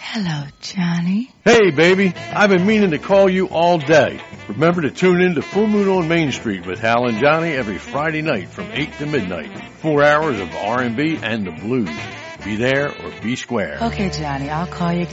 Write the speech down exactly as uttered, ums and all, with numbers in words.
Hello, Johnny. Hey, baby. I've been meaning to call you all day. Remember to tune in to Full Moon on Main Street with Hal and Johnny every Friday night from eight to midnight. Four hours of R and B and the blues. Be there or be square. Okay, Johnny, I'll call you